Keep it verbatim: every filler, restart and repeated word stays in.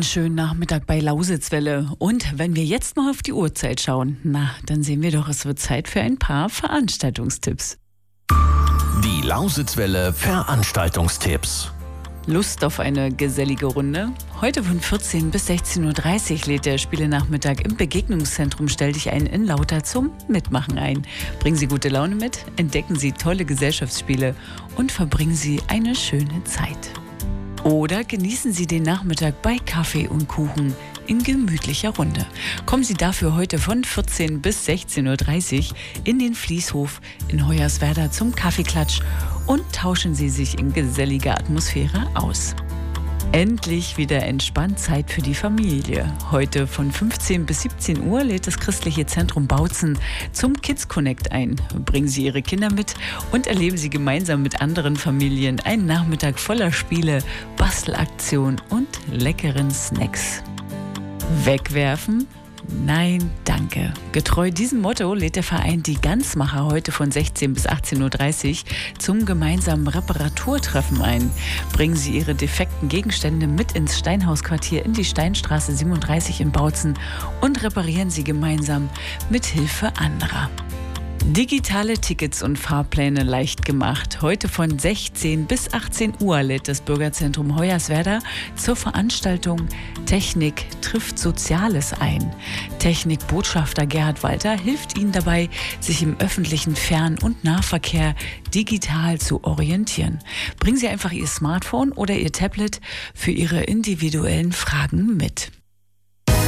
schönen Nachmittag bei Lausitzwelle. Und wenn wir jetzt mal auf die Uhrzeit schauen, na, dann sehen wir doch, es wird Zeit für ein paar Veranstaltungstipps. Die Lausitzwelle Veranstaltungstipps. Lust auf eine gesellige Runde? Heute von vierzehn bis sechzehn Uhr dreißig lädt der Spielenachmittag im Begegnungszentrum Stell dich ein in Lauter zum Mitmachen ein. Bringen Sie gute Laune mit, entdecken Sie tolle Gesellschaftsspiele und verbringen Sie eine schöne Zeit. Oder genießen Sie den Nachmittag bei Kaffee und Kuchen in gemütlicher Runde. Kommen Sie dafür heute von vierzehn bis sechzehn Uhr dreißig in den Fließhof in Hoyerswerda zum Kaffeeklatsch und tauschen Sie sich in geselliger Atmosphäre aus. Endlich wieder entspannt Zeit für die Familie. Heute von fünfzehn bis siebzehn Uhr lädt das christliche Zentrum Bautzen zum Kids Connect ein. Bringen Sie Ihre Kinder mit und erleben Sie gemeinsam mit anderen Familien einen Nachmittag voller Spiele, Bastelaktionen und leckeren Snacks. Wegwerfen? Nein, danke. Getreu diesem Motto lädt der Verein Die Ganzmacher heute von sechzehn bis achtzehn Uhr dreißig zum gemeinsamen Reparaturtreffen ein. Bringen Sie Ihre defekten Gegenstände mit ins Steinhausquartier in die Steinstraße siebenunddreißig in Bautzen und reparieren Sie gemeinsam mit Hilfe anderer. Digitale Tickets und Fahrpläne leicht gemacht. Heute von sechzehn bis achtzehn Uhr lädt das Bürgerzentrum Hoyerswerda zur Veranstaltung Technik trifft Soziales ein. Technikbotschafter Gerhard Walter hilft Ihnen dabei, sich im öffentlichen Fern- und Nahverkehr digital zu orientieren. Bringen Sie einfach Ihr Smartphone oder Ihr Tablet für Ihre individuellen Fragen mit.